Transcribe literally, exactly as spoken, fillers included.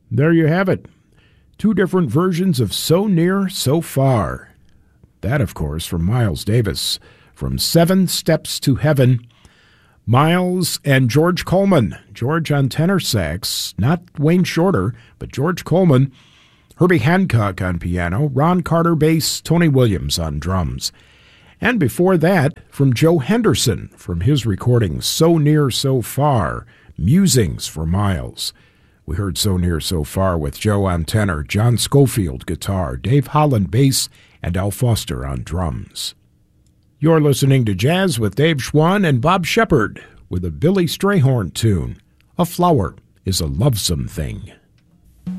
There you have it. Two different versions of So Near, So Far. That, of course, from Miles Davis, from Seven Steps to Heaven. Miles and George Coleman. George on tenor sax, not Wayne Shorter, but George Coleman. Herbie Hancock on piano, Ron Carter bass, Tony Williams on drums. And before that, from Joe Henderson, from his recording So Near, So Far, Musings for Miles. We heard So Near, So Far with Joe on tenor, John Schofield guitar, Dave Holland bass, and Al Foster on drums. You're listening to Jazz with Dave Schwann and Bob Shepard with a Billy Strayhorn tune, A Flower is a Lovesome Thing.